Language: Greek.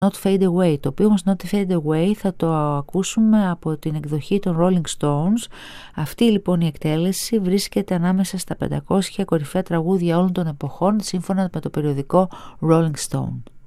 Not Fade Away, το οποίο όμως Not Fade Away θα το ακούσουμε από την εκδοχή των Rolling Stones. Αυτή λοιπόν η εκτέλεση βρίσκεται ανάμεσα στα 500 κορυφαία τραγούδια όλων των εποχών, σύμφωνα με το περιοδικό Rolling Stone.